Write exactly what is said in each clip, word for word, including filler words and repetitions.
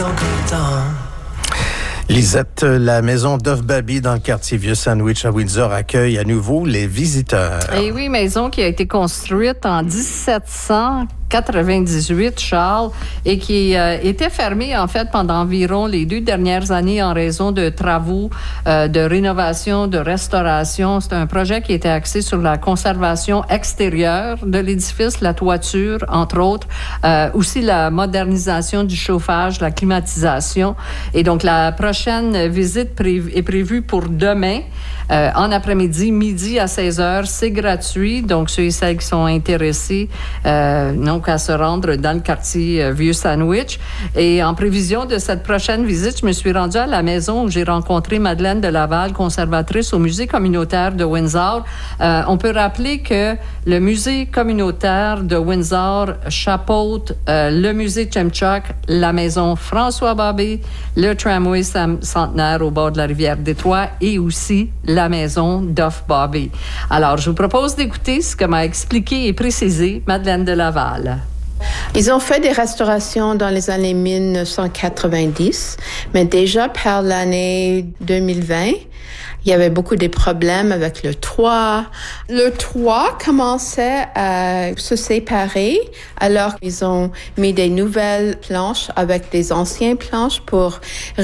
Lisette, la maison d'Off Baby dans le quartier Vieux-Sandwich à Windsor accueille à nouveau les visiteurs. Et oui, maison qui a été construite en dix-sept cent quatre-vingt-dix-huit, Charles, et qui euh, était fermée en fait pendant environ les deux dernières années en raison de travaux euh, de rénovation, de restauration. C'est un projet qui était axé sur la conservation extérieure de l'édifice, la toiture, entre autres, euh, aussi la modernisation du chauffage, la climatisation. Et donc, la prochaine visite pré- est prévue pour demain, euh, en après-midi, midi à seize heures. C'est gratuit, donc ceux et celles qui sont intéressés, euh, non, à se rendre dans le quartier euh, Vieux-Sandwich. Et en prévision de cette prochaine visite, je me suis rendue à la maison où j'ai rencontré Madeleine de Laval, conservatrice au musée communautaire de Windsor. Euh, on peut rappeler que le musée communautaire de Windsor chapeaute euh, le musée Chemchuk, la maison François Babé, le tramway centenaire au bord de la rivière Détroit et aussi la maison d'Off Baby. Alors, je vous propose d'écouter ce que m'a expliqué et précisé Madeleine de Laval. Ils ont fait des restaurations dans les années dix-neuf cent quatre-vingt-dix, mais déjà par l'année deux mille vingt, il y avait beaucoup de problèmes avec le toit. Le toit commençait à se séparer, alors ils ont mis des nouvelles planches avec des anciennes planches pour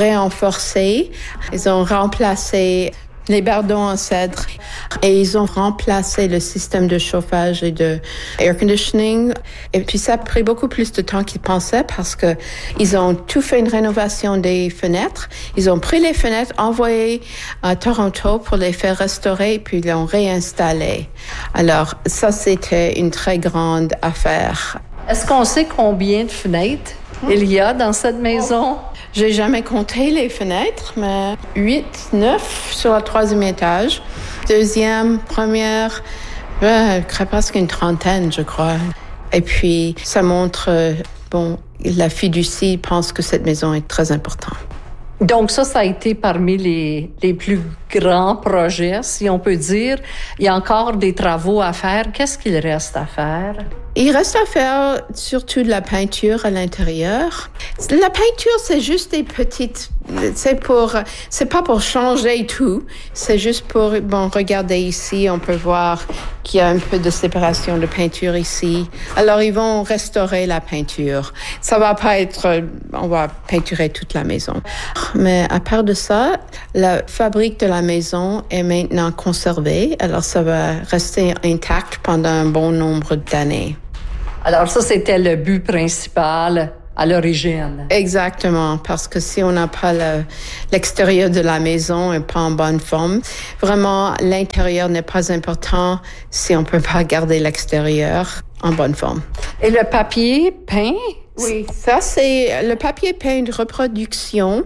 renforcer. Ils ont remplacé les bardons en cèdre et ils ont remplacé le système de chauffage et de air conditioning. Et puis ça a pris beaucoup plus de temps qu'ils pensaient parce que ils ont tout fait une rénovation des fenêtres. Ils ont pris les fenêtres, envoyé à Toronto pour les faire restaurer et puis ils l'ont réinstallé. Alors ça, c'était une très grande affaire. Est-ce qu'on sait combien de fenêtres il y a dans cette maison? J'ai jamais compté les fenêtres, mais huit, neuf sur le troisième étage. Deuxième, première, euh, presque une trentaine, je crois. Et puis, ça montre, euh, bon, la fiducie pense que cette maison est très importante. Donc ça, ça a été parmi les, les plus grands projets, si on peut dire. Il y a encore des travaux à faire. Qu'est-ce qu'il reste à faire? Il reste à faire surtout de la peinture à l'intérieur. La peinture, c'est juste des petites... C'est pour... C'est pas pour changer tout. C'est juste pour... Bon, regardez ici, on peut voir qu'il y a un peu de séparation de peinture ici. Alors, ils vont restaurer la peinture. Ça va pas être... On va peinturer toute la maison. Mais à part de ça, la fabrique de la maison est maintenant conservée. Alors, ça va rester intact pendant un bon nombre d'années. Alors ça, c'était le but principal à l'origine. Exactement, parce que si on n'a pas le, l'extérieur de la maison et pas en bonne forme, vraiment, l'intérieur n'est pas important si on peut pas garder l'extérieur en bonne forme. Et le papier peint? Oui, ça c'est le papier peint de reproduction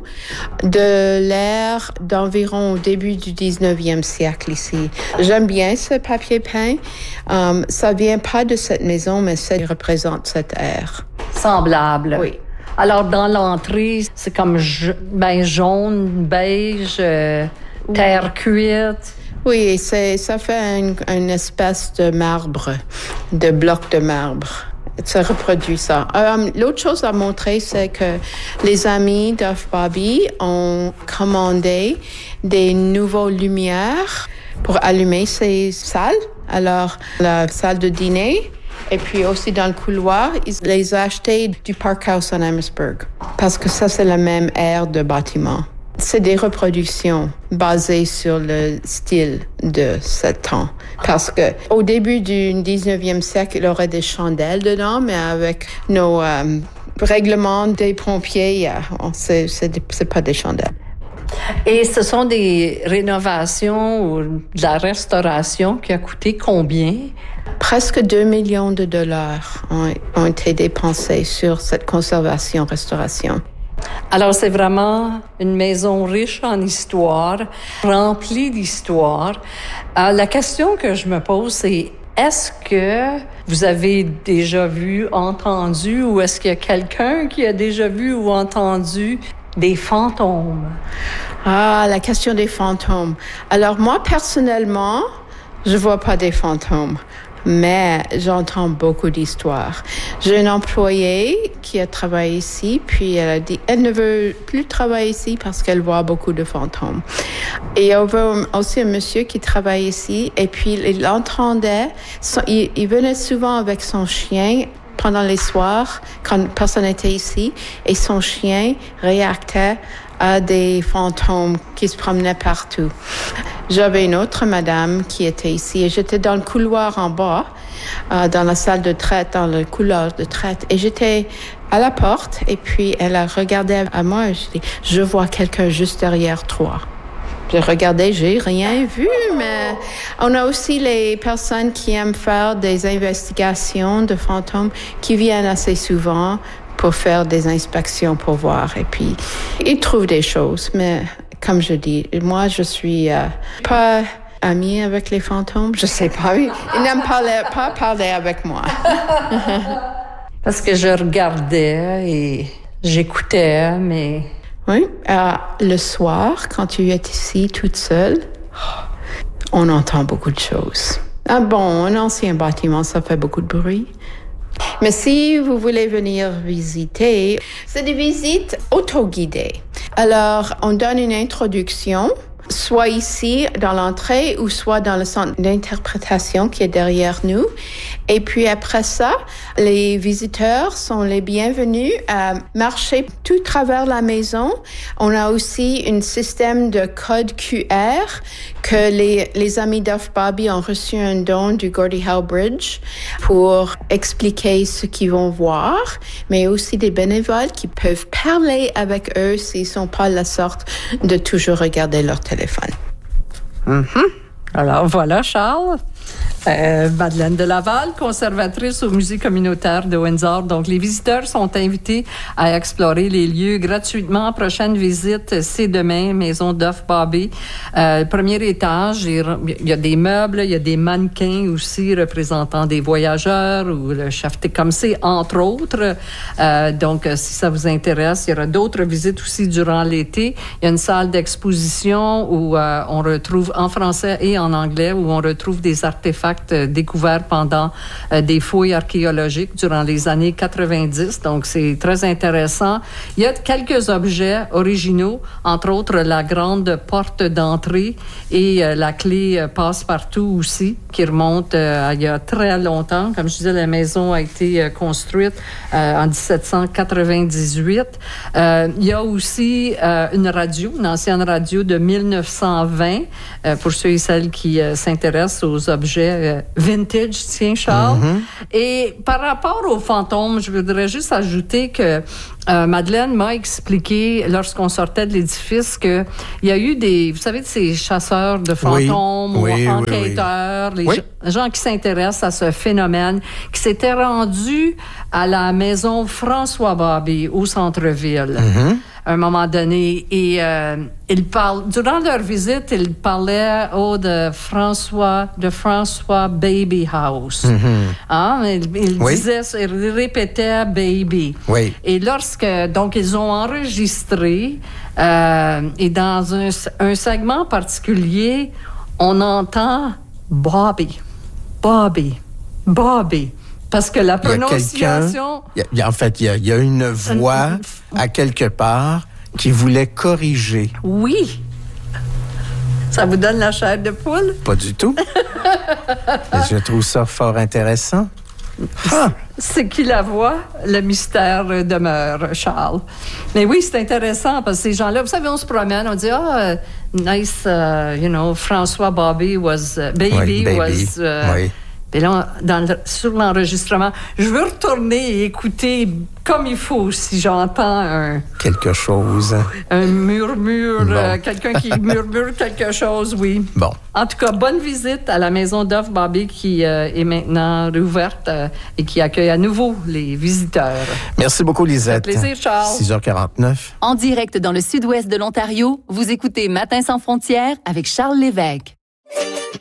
de l'ère d'environ au début du dix-neuvième siècle ici. J'aime bien ce papier peint. Um, ça vient pas de cette maison, mais ça représente cette ère. Semblable. Oui. Alors dans l'entrée, c'est comme je, ben jaune, beige, euh, oui. Terre cuite. Oui, c'est ça fait une, une espèce de marbre, de bloc de marbre. Ça reproduit ça. Um, l'autre chose à montrer, c'est que les amis d'Off Baby ont commandé des nouvelles lumières pour allumer ces salles. Alors, la salle de dîner, et puis aussi dans le couloir, ils les ont achetés du Parkhouse en Amherstburg. Parce que ça, c'est la même ère de bâtiment. C'est des reproductions basées sur le style de ce temps. Parce que au début du dix-neuvième siècle, il y aurait des chandelles dedans, mais avec nos euh, règlements des pompiers, euh, c'est, c'est, c'est pas des chandelles. Et ce sont des rénovations ou de la restauration qui a coûté combien? Presque deux millions de dollars ont, ont été dépensés sur cette conservation-restauration. Alors, c'est vraiment une maison riche en histoire, remplie d'histoire. Euh, la question que je me pose, c'est est-ce que vous avez déjà vu, entendu, ou est-ce qu'il y a quelqu'un qui a déjà vu ou entendu des fantômes? Ah, la question des fantômes. Alors, moi, personnellement, je vois pas des fantômes. mais j'entends beaucoup d'histoires. J'ai une employée qui a travaillé ici, puis elle a dit elle ne veut plus travailler ici parce qu'elle voit beaucoup de fantômes. Et il y avait aussi un monsieur qui travaille ici, et puis il entendait, il, il venait souvent avec son chien pendant les soirs, quand personne n'était ici, et son chien réactait à des fantômes qui se promenaient partout. J'avais une autre madame qui était ici, et j'étais dans le couloir en bas, euh, dans la salle de traite, dans le couloir de traite, et j'étais à la porte, et puis elle a regardé à moi, et je dis, je vois quelqu'un juste derrière toi. J'ai regardé, j'ai rien vu, mais on a aussi les personnes qui aiment faire des investigations de fantômes qui viennent assez souvent pour faire des inspections pour voir. Et puis, ils trouvent des choses, mais comme je dis, moi, je suis euh, pas amie avec les fantômes, je sais pas. Ils n'aiment pas, pas parler avec moi. Parce que je regardais et j'écoutais, mais... Oui, euh, le soir, quand tu es ici toute seule, on entend beaucoup de choses. Ah bon, un ancien bâtiment, ça fait beaucoup de bruit. Mais si vous voulez venir visiter, c'est des visites autoguidées. Alors, on donne une introduction, soit ici dans l'entrée ou soit dans le centre d'interprétation qui est derrière nous. Et puis après ça, les visiteurs sont les bienvenus à marcher tout à travers la maison. On a aussi un système de code Q R que les, les amis d'Off Bobby ont reçu un don du Gordie Howe Bridge pour expliquer ce qu'ils vont voir, mais aussi des bénévoles qui peuvent parler avec eux s'ils ne sont pas la sorte de toujours regarder leur téléphone. Mm-hmm. Alors voilà, Charles. Euh, Madeleine de Laval, conservatrice au musée communautaire de Windsor. Donc, les visiteurs sont invités à explorer les lieux gratuitement. Prochaine visite, c'est demain, maison d'Off Bobby. Euh, premier étage, il y a des meubles, il y a des mannequins aussi représentant des voyageurs ou le chef Tecumseh, entre autres. Euh, donc, si ça vous intéresse, il y aura d'autres visites aussi durant l'été. Il y a une salle d'exposition où euh, on retrouve en français et en anglais, où on retrouve des artefacts découverts pendant euh, des fouilles archéologiques durant les années quatre-vingt-dix. Donc, c'est très intéressant. Il y a quelques objets originaux, entre autres la grande porte d'entrée et euh, la clé euh, passe-partout aussi, qui remonte euh, à il y a très longtemps. Comme je disais, la maison a été euh, construite euh, en dix-sept cent quatre-vingt-dix-huit. Euh, il y a aussi euh, une radio, une ancienne radio de mille neuf cent vingt, euh, pour ceux et celles qui euh, s'intéressent aux objets euh, vintage, tiens, Charles. Mm-hmm. Et par rapport aux fantômes, je voudrais juste ajouter que euh, Madeleine m'a expliqué, lorsqu'on sortait de l'édifice, qu'il y a eu des, vous savez, de ces chasseurs de fantômes oui, ou oui, enquêteurs, oui, oui. les oui. gens qui s'intéressent à ce phénomène, qui s'étaient rendus à la maison François Bobby au centre-ville. Mm-hmm. À un moment donné, et euh, ils parlent, durant leur visite, ils parlaient oh, de François, de François Baby House. Mm-hmm. Hein? Ils, ils oui. disaient, ils répétaient Baby. Oui. Et lorsque, donc, ils ont enregistré, euh, et dans un, un segment particulier, on entend Bobby, Bobby, Bobby. Parce que la prononciation... Il y a il y a, en fait, il y a, il y a une voix à quelque part qui voulait corriger. Oui. Ça vous donne la chair de poule? Pas du tout. Je trouve ça fort intéressant. Ah. C'est qui la voit, le mystère demeure, Charles. Mais oui, c'est intéressant parce que ces gens-là, vous savez, on se promène, on dit, ah, oh, nice, uh, you know, François Bobby was, uh, baby, oui, baby was... Uh, oui. Et là, dans le, sur l'enregistrement, je veux retourner et écouter comme il faut si j'entends un... Quelque chose. Un murmure, bon. euh, quelqu'un qui murmure quelque chose, oui. Bon. En tout cas, bonne visite à la maison d'Off Bobby qui euh, est maintenant réouverte euh, et qui accueille à nouveau les visiteurs. Merci beaucoup, Lisette. Ça fait plaisir, Charles. six heures quarante-neuf. En direct dans le sud-ouest de l'Ontario, vous écoutez Matin sans frontières avec Charles Lévesque.